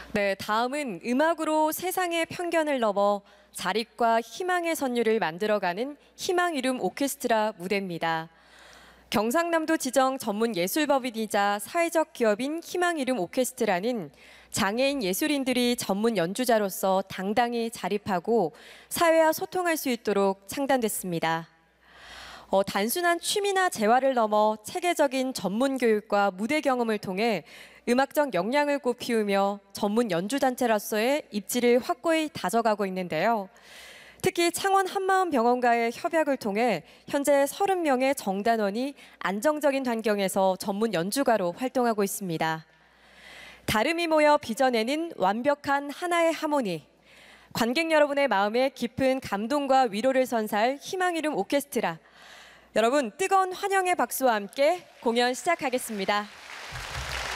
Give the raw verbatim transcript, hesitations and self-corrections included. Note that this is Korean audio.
네, 다음은 음악으로 세상의 편견을 넘어 자립과 희망의 선율을 만들어가는 희망 이름 오케스트라 무대입니다. 경상남도 지정 전문 예술법인이자 사회적 기업인 희망 이름 오케스트라는 장애인 예술인들이 전문 연주자로서 당당히 자립하고 사회와 소통할 수 있도록 창단됐습니다. 어, 단순한 취미나 재활을 넘어 체계적인 전문 교육과 무대 경험을 통해 음악적 역량을 꽃피우며 전문 연주단체로서의 입지를 확고히 다져가고 있는데요. 특히 창원 한마음병원과의 협약을 통해 현재 서른 명의 정단원이 안정적인 환경에서 전문 연주가로 활동하고 있습니다. 다름이 모여 빚어내는 완벽한 하나의 하모니. 관객 여러분의 마음에 깊은 감동과 위로를 선사할 희망 이름 오케스트라. 여러분 뜨거운 환영의 박수와 함께 공연 시작하겠습니다.